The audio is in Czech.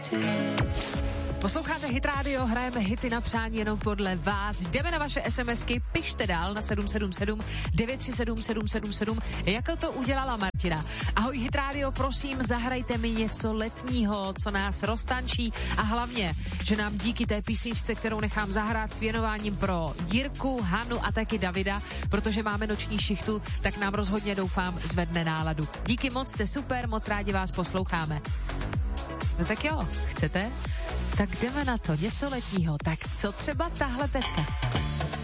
Posloucháte Hit Radio, hrajeme hity na přání jenom podle vás. Jdeme na vaše SMSky, pište dál na 777 937 777, jako to udělala Martina. Ahoj Hit Radio, prosím, zahrajte mi něco letního, co nás roztančí a hlavně, že nám díky té písničce, kterou nechám zahrát s věnováním pro Jirku, Hanu a taky Davida, protože máme noční šichtu, tak nám rozhodně doufám zvedne náladu. Díky moc, jste super, moc rádi vás posloucháme. No tak jo, chcete? Tak jdeme na to, něco letního. Tak co třeba tahle pecka?